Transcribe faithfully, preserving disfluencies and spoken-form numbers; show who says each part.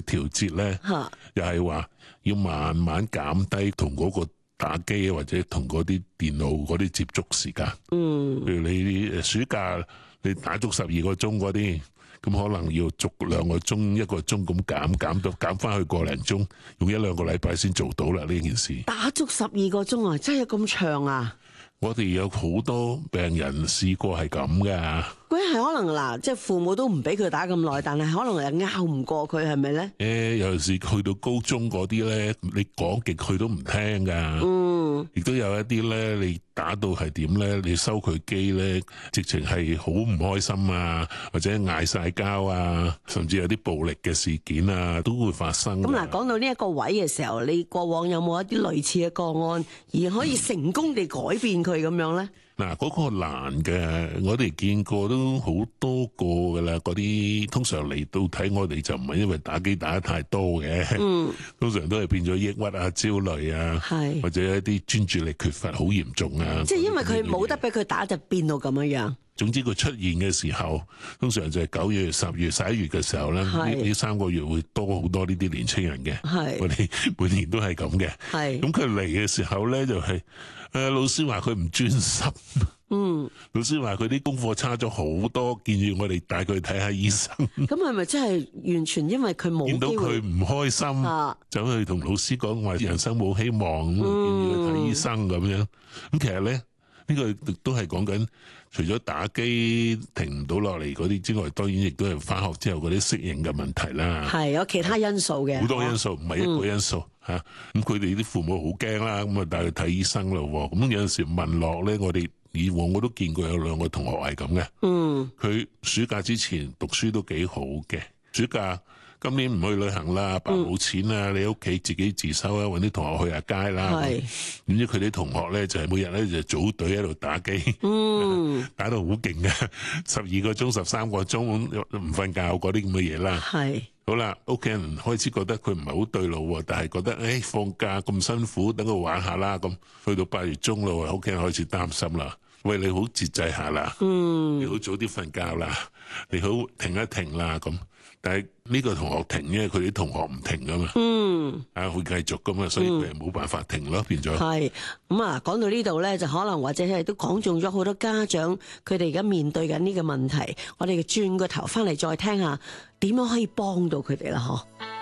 Speaker 1: 調節咧，又係話要慢慢減低同嗰個打機或者同嗰啲電腦嗰啲接觸時間。嗯，譬如你暑假你打足十二個鐘嗰啲，咁可能要逐兩個鐘一個鐘咁減，減到減翻去個零鐘，用一兩個禮拜先做到啦呢件事。
Speaker 2: 打足十二個鐘啊，真係咁長啊！
Speaker 1: 我哋有好多病人試過係咁噶。
Speaker 2: 佢係可能嗱，即係父母都唔俾佢打咁耐，但係可能又拗唔過佢，係咪咧？
Speaker 1: 誒，尤其是去到高中嗰啲咧，你講極佢都唔聽噶。嗯，亦都有一啲咧，你打到係點咧？你收佢機咧，直情係好唔開心啊，或者嗌晒交啊，甚至有啲暴力嘅事件啊，都會發生。
Speaker 2: 咁嗱，講到呢一個位嘅時候，你過往有冇一啲類似嘅個案，而可以成功地改變佢咁樣咧？
Speaker 1: 嗱，嗰個難嘅，我哋見過都好多個噶啦。嗰啲通常嚟到睇我哋就唔係因為打機打得太多嘅，嗯，通常都係變咗抑鬱啊、焦慮啊，係或者一啲專注力缺乏好嚴重啊。即係因為佢冇得俾佢打，就變到咁樣樣。總之佢出現嘅時候，通常就係九月、十月、十一月嘅時候咧，呢呢三個月會多好多呢啲年青人嘅。係我哋每年都係咁嘅。係咁佢嚟嘅時候咧，就係、是、誒、呃、老師話佢唔專心。嗯，老師話佢啲功課差咗好多，建議我哋帶佢去睇下醫生。咁係咪真係完全因為佢冇見到佢唔開心，啊、走去同老師講話人生冇希望，咁、嗯、建議佢睇醫生咁樣。咁其實咧。呢個都係講緊，除咗打機停唔到落嚟嗰啲之外，當然亦都係返學之後嗰啲適應嘅問題啦。係有其他因素嘅，好多因素，唔係一個因素嚇。咁佢哋啲父母好驚啦，咁啊帶佢睇醫生咯。咁有陣時問落咧，我哋以往我都見過有兩個同學係咁嘅。嗯，佢暑假之前讀書都幾好嘅，暑假。今年唔去旅行啦，阿爸冇錢啦，嗯、你屋企自己自修啊，搵啲同學去下街啦。係，點知佢啲同學咧就係、是、每日咧就組隊喺度打機，嗯、打到好勁嘅，十二個鐘、十三個鐘唔瞓覺嗰啲咁嘅嘢啦。係，好啦，屋企人開始覺得佢唔係好對路，但係覺得誒、哎、放假咁辛苦，等佢玩下啦。咁去到八月中咯，屋企人開始擔心啦。喂，你好節制下啦，嗯、你好早啲瞓覺啦，你好停一停啦咁。但係呢個同學停，因為佢啲同學唔停噶嘛，嗯，啊會繼續噶嘛，所以佢係冇辦法停咯，變咗。係咁啊，講到呢度咧，就可能或者係都講中咗好多家長佢哋而家面對緊呢個問題。我哋轉個頭翻嚟再聽下點樣可以幫到佢哋啦，嗬。